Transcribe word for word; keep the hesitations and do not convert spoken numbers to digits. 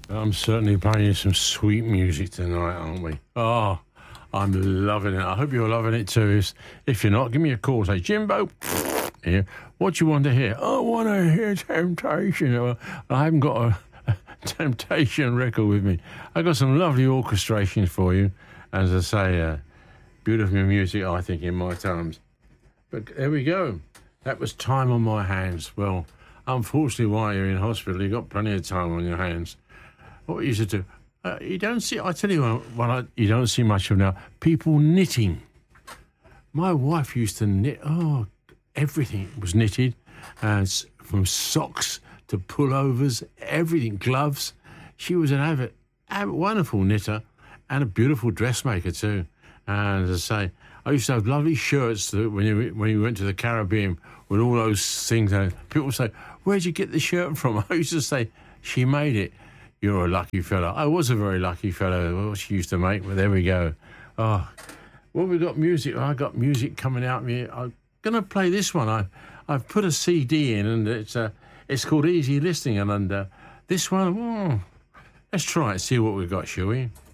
I'm certainly playing you some sweet music tonight, aren't we? Oh, I'm loving it. I hope you're loving it too. If you're not, give me a call. Say, Jimbo, here, what do you want to hear? I want to hear Temptation. I haven't got a, a Temptation record with me. I've got some lovely orchestrations for you. As I say, uh, beautiful music, I think, in my times. But there we go. That was Time on My Hands. Well, unfortunately, while you're in hospital, you've got plenty of time on your hands. What we used to do, uh, you don't see, I tell you what, what I, you don't see much of now, people knitting. My wife used to knit, oh, everything was knitted, uh, from socks to pullovers, everything, gloves. She was an avid, avid, wonderful knitter and a beautiful dressmaker too. And as I say, I used to have lovely shirts that when you when you went to the Caribbean with all those things. Uh, people say, where'd you get the shirt from? I used to say, she made it. You're a lucky fella. I was a very lucky fella. What she used to make, but there we go. Oh, well, we've got music. I got music coming out of me. I'm going to play this one. I, I've put a C D in, and it's uh, it's called Easy Listening. And, and uh, this one, oh, let's try it, see what we've got, shall we?